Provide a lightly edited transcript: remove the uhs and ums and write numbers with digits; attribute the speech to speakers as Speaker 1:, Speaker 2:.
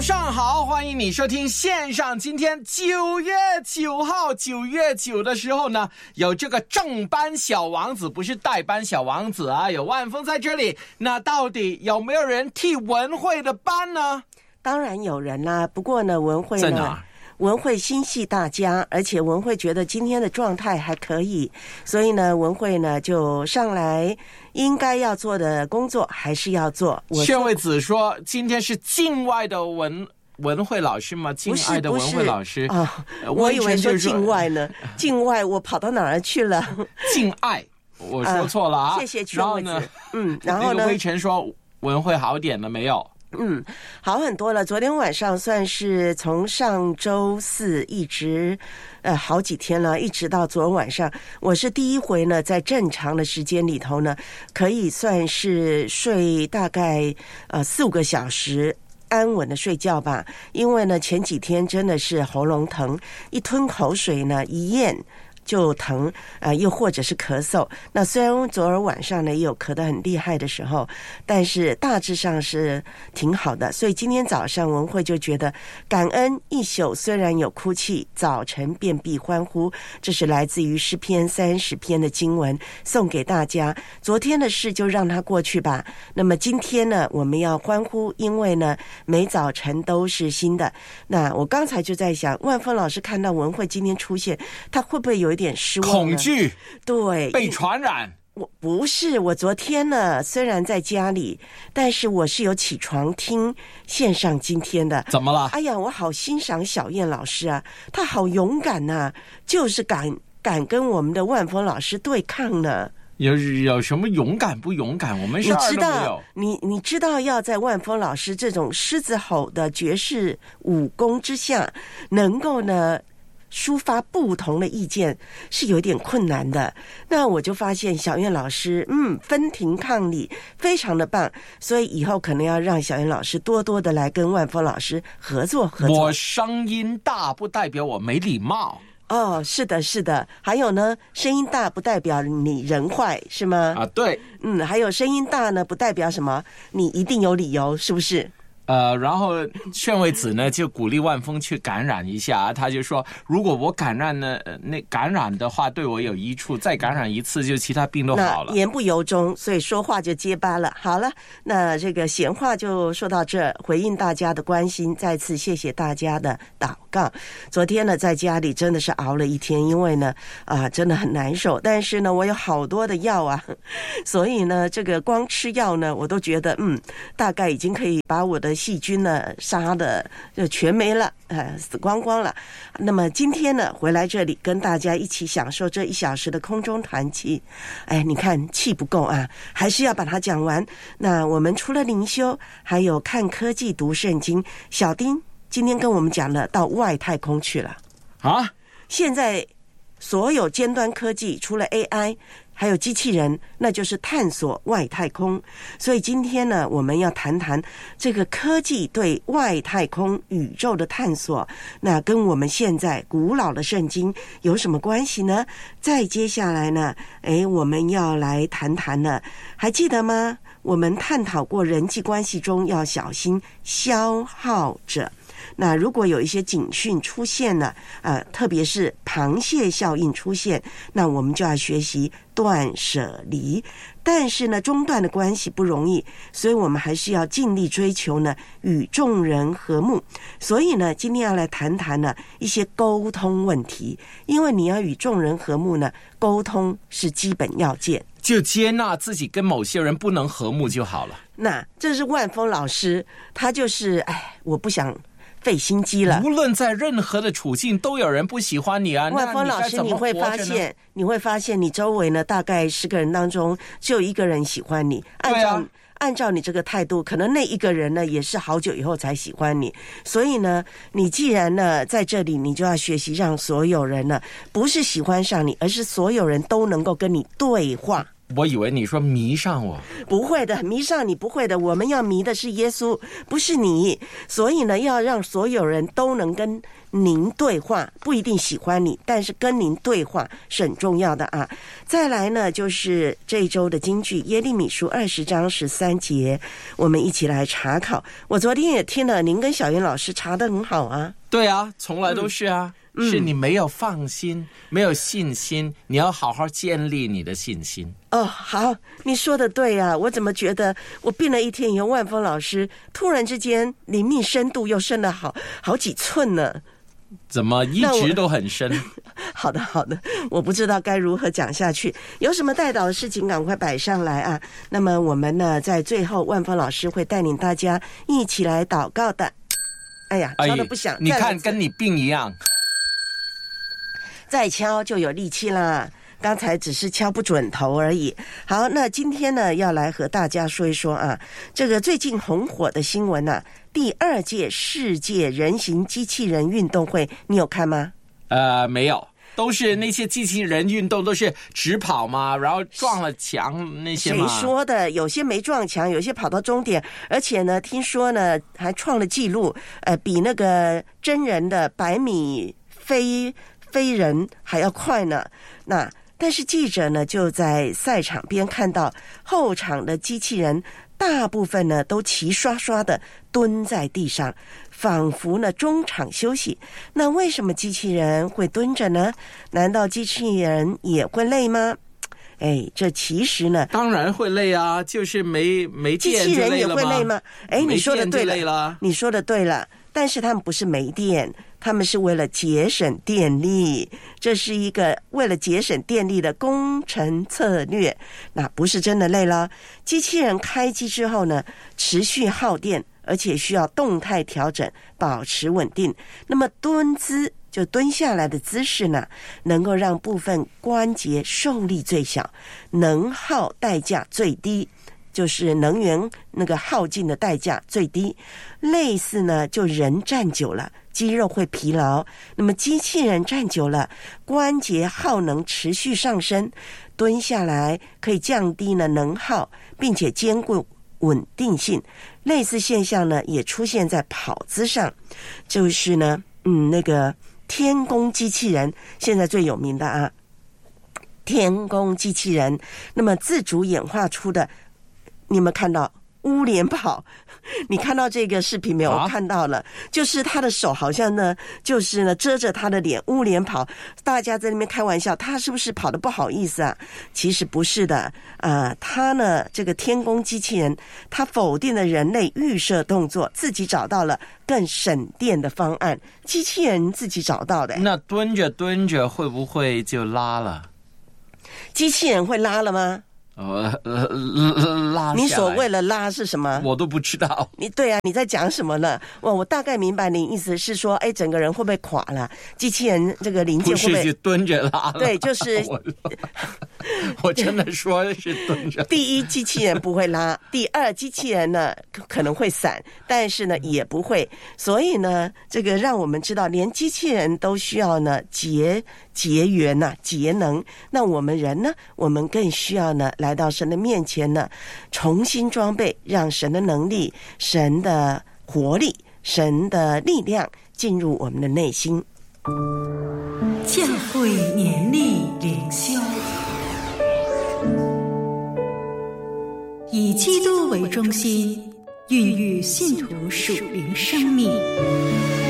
Speaker 1: 早上好，欢迎你收听线上。今天9月9号，9月9的时候呢，有这个正班小王子，不是代班小王子啊，有万峰在这里。那到底有没有人替文慧的班呢？
Speaker 2: 当然有人啦，不过呢，文慧
Speaker 1: 在哪？
Speaker 2: 文慧心系大家，而且文慧觉得今天的状态还可以，所以呢，文慧呢就上来，应该要做的工作还是要做。
Speaker 1: 炫位子说，今天是境外的文慧老师吗？境外的文慧老师
Speaker 2: 啊，我以为说境外呢，境外我跑到哪儿去了？
Speaker 1: 境外，我说错了啊。
Speaker 2: 谢谢炫位子。然后呢？
Speaker 1: 那个微尘说文慧好点了没有？
Speaker 2: 好很多了。昨天晚上算是从上周四一直好几天了，一直到昨天晚上，我是第一回呢，在正常的时间里头呢，可以算是睡大概4-5个小时。安稳的睡觉吧，因为呢前几天真的是喉咙疼，一吞口水呢一咽就疼，又或者是咳嗽。那虽然昨儿晚上呢也有咳得很厉害的时候，但是大致上是挺好的。所以今天早上文慧就觉得感恩一宿，虽然有哭泣，早晨便必欢呼。这是来自于诗篇30篇的经文，送给大家。昨天的事就让它过去吧。那么今天呢，我们要欢呼，因为呢每早晨都是新的。那我刚才就在想，万峰老师看到文慧今天出现，他会不会有一点失望呢？
Speaker 1: 恐惧，
Speaker 2: 对，
Speaker 1: 被传染。
Speaker 2: 我不是，我昨天呢虽然在家里，但是我是有起床听线上今天的。
Speaker 1: 怎么了？
Speaker 2: 哎呀，我好欣赏小燕老师啊，她好勇敢啊，就是敢跟我们的万峰老师对抗呢。
Speaker 1: 有什么勇敢不勇敢？我们是二都没有。
Speaker 2: 你知道要在万峰老师这种狮子吼的绝世武功之下，能够呢抒发不同的意见是有点困难的。那我就发现小燕老师分庭抗礼，非常的棒。所以以后可能要让小燕老师多多的来跟万峰老师合作。
Speaker 1: 我声音大不代表我没礼貌。
Speaker 2: 哦，是的，是的。还有呢，声音大不代表你人坏，是吗？
Speaker 1: 啊，对。
Speaker 2: 还有声音大呢，不代表什么，你一定有理由，是不是？
Speaker 1: 然后炫位子呢就鼓励万峰去感染一下，他就说如果我感染呢，那感染的话对我有益处，再感染一次就其他病都好了。
Speaker 2: 言不由衷，所以说话就结巴了。好了，那这个闲话就说到这，回应大家的关心，再次谢谢大家的祷告。昨天呢在家里真的是熬了一天，因为呢真的很难受，但是呢我有好多的药啊，所以呢这个光吃药呢我都觉得大概已经可以把我的细菌呢杀的就全没了，死光光了。那么今天呢回来这里跟大家一起享受这1小时的空中团气。你看气不够啊，还是要把它讲完。那我们除了灵修，还有看科技读圣经。小丁今天跟我们讲了到外太空去了
Speaker 1: 啊！
Speaker 2: 现在所有尖端科技除了 AI还有机器人，那就是探索外太空。所以今天呢我们要谈谈这个科技对外太空宇宙的探索，那跟我们现在古老的圣经有什么关系呢？再接下来呢我们要来谈谈呢，还记得吗？我们探讨过人际关系中要小心消耗者。那如果有一些警讯出现了，特别是螃蟹效应出现，那我们就要学习断舍离。但是呢，中断的关系不容易，所以我们还是要尽力追求呢与众人和睦。所以呢，今天要来谈谈呢一些沟通问题，因为你要与众人和睦呢，沟通是基本要件。
Speaker 1: 就接纳自己跟某些人不能和睦就好了。
Speaker 2: 那这是万峰老师，他就是我不想费心机了。
Speaker 1: 无论在任何的处境都有人不喜欢你啊。
Speaker 2: 万峰老师，你会发现你周围呢大概10个人当中只有1个人喜欢你。按照你这个态度，可能那1个人呢也是好久以后才喜欢你。所以呢，你既然呢在这里，你就要学习让所有人呢不是喜欢上你，而是所有人都能够跟你对话。
Speaker 1: 我以为你说迷上我。
Speaker 2: 不会的，迷上你不会的，我们要迷的是耶稣，不是你。所以呢，要让所有人都能跟您对话，不一定喜欢你，但是跟您对话是很重要的啊。再来呢，就是这一周的金句耶利米书20章13节，我们一起来查考。我昨天也听了您跟小袁老师查得很好啊。
Speaker 1: 对啊，从来都是啊。是你没有放心，没有信心，你要好好建立你的信心。
Speaker 2: 哦，好，你说的对啊，我怎么觉得我病了一天以后，万峰老师突然之间灵命深度又深了好几寸呢？
Speaker 1: 怎么一直都很深？
Speaker 2: 好的，我不知道该如何讲下去。有什么带导的事情，赶快摆上来啊！那么我们呢，在最后，万峰老师会带领大家一起来祷告的。哎呀，敲得不响，
Speaker 1: 你看跟你病一样。
Speaker 2: 再敲就有力气啦，刚才只是敲不准头而已。好，那今天呢，要来和大家说一说啊，这个最近红火的新闻啊，第2届世界人形机器人运动会，你有看吗？
Speaker 1: 没有，都是那些机器人运动都是直跑嘛，然后撞了墙那些嘛。
Speaker 2: 谁说的？有些没撞墙，有些跑到终点，而且呢，听说呢还创了纪录，比那个真人的100米飞人还要快呢。那但是记者呢就在赛场边看到后场的机器人大部分呢都齐刷刷的蹲在地上，仿佛呢中场休息。那为什么机器人会蹲着呢？难道机器人也会累吗？这其实呢，
Speaker 1: 当然会累啊，就是没电
Speaker 2: 机器人也会累吗？你说的对
Speaker 1: 了，
Speaker 2: 你说的对了。但是他们不是没电，他们是为了节省电力，这是一个为了节省电力的工程策略。那不是真的累了。机器人开机之后呢，持续耗电，而且需要动态调整，保持稳定。那么蹲姿，就蹲下来的姿势呢，能够让部分关节受力最小，能耗代价最低，就是能源那个耗尽的代价最低。类似呢，就人站久了肌肉会疲劳，那么机器人站久了关节耗能持续上升，蹲下来可以降低呢能耗，并且兼顾稳定性。类似现象呢也出现在跑姿上，就是呢那个天宫机器人现在最有名的啊，天宫机器人，那么自主演化出的，你有没有看到乌脸跑？你看到这个视频没有？我看到了，就是他的手好像呢，就是呢遮着他的脸，乌脸跑。大家在那边开玩笑，他是不是跑得不好意思啊？其实不是的，他呢这个天宫机器人，他否定了人类预设动作，自己找到了更省电的方案。机器人自己找到的。
Speaker 1: 那蹲着蹲着会不会就拉了？
Speaker 2: 机器人会拉了吗？
Speaker 1: 拉。
Speaker 2: 你所谓的拉是什么？
Speaker 1: 我都不知道。
Speaker 2: 对啊，你在讲什么呢？我大概明白你意思是说，整个人会不会垮了？机器人这个零件会不会？
Speaker 1: 不是就蹲着拉了？
Speaker 2: 对，就是
Speaker 1: 我真的说是蹲着。
Speaker 2: 第一，机器人不会拉；第二，机器人呢可能会散，但是呢也不会。所以呢，这个让我们知道，连机器人都需要呢节源呐、节能。那我们人呢，我们更需要呢来到神的面前呢，重新装备，让神的能力、神的活力、神的力量进入我们的内心。
Speaker 3: 教会年历灵修，以基督为中心，孕育信徒属灵生命。